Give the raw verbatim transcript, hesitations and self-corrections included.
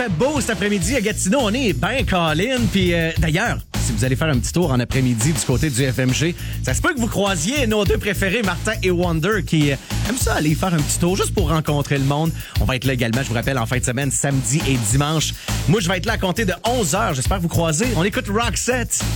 fait beau cet après-midi à Gatineau. On est bien call-in. Puis euh, d'ailleurs, si vous allez faire un petit tour en après-midi du côté du F M G, ça se peut que vous croisiez nos deux préférés, Martin et Wonder, qui euh, aiment ça aller faire un petit tour juste pour rencontrer le monde. On va être là également, je vous rappelle, en fin de semaine, samedi et dimanche. Moi, je vais être là à compter de onze heures. J'espère vous croiser. On écoute Roxette.